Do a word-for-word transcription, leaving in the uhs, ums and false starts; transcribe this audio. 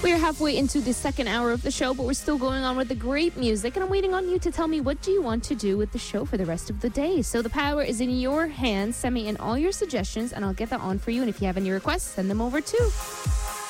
We're halfway into the second hour of the show, but we're still going on with the great music, and I'm waiting on you to tell me what do you want to do with the show for the rest of the day. So the power is in your hands. Send me in all your suggestions, and I'll get that on for you. And if you have any requests, send them over too.